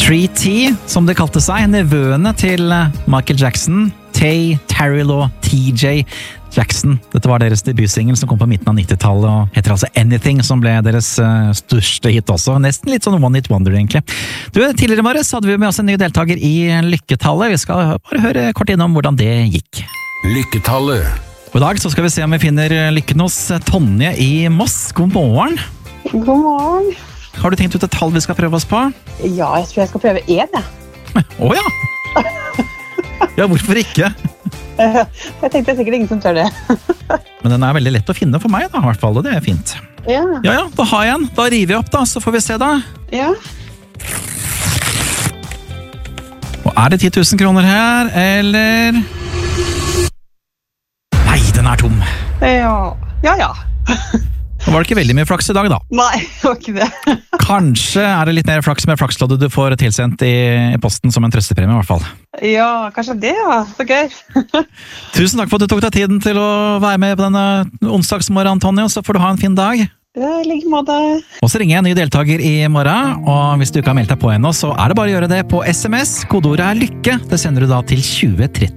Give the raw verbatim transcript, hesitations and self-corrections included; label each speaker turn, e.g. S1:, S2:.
S1: tre T, som det kalte seg, nevøene til Michael Jackson, Tay, Terrell og T J Jackson. Dette var deres debutsingel som kom på midten av nittitallet, og heter altså Anything, som ble deres uh, største hit også. Nesten litt sånn one hit wonder, egentlig. Du, tidligere bare så hadde vi med oss en ny deltaker i Lykketallet. Vi skal bare høre kort innom hvordan det gikk.
S2: Lykketallet.
S1: Og i dag så skal vi se om vi finner lykken hos Tonje i Moss. God morgen.
S3: God morgen.
S1: Har du tenkt ut et tall vi skal prøve oss på?
S3: Ja, jeg tror jeg skal prøve én, ja.
S1: Å ja! Ja, hvorfor ikke?
S3: Jeg tenkte sikkert ingen som tør det.
S1: Men den er veldig lett å finne for meg, da, i hvert fall, og det er fint.
S3: Ja.
S1: Ja, ja, da har jeg en. Da river jeg opp, da, så får vi se, da.
S3: Ja.
S1: Og er det ti tusen kroner her, eller? Nei, den er tom.
S3: Ja, ja, ja.
S1: Nå var det ikke veldig mye flaks i dag, da.
S3: Nei, det var ikke det.
S1: Kanskje er det litt mer flaks med flaksloddet du får tilsendt i posten som en trøstepremie, i hvert fall.
S3: Ja, kanskje det, ja. Så gøy.
S1: Tusen takk for at du tok deg tiden til å være med på denne onsdagsmorgen, Tonje, og så får du ha en fin dag.
S3: Ja, i like måte.
S1: Og så ringer jeg en ny deltaker i morgen, og hvis du ikke har meldt deg på ennå, så er det bare å gjøre det på S M S. Kodeordet er lykke. Det sender du da til tjue tretti.